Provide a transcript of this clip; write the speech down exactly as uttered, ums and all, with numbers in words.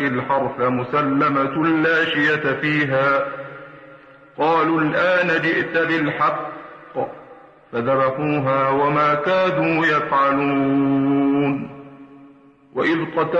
الحرث مسلمة لا شية فيها. قالوا الآن جئت بالحق، فذبحوها وما كادوا يفعلون. وإذ قتل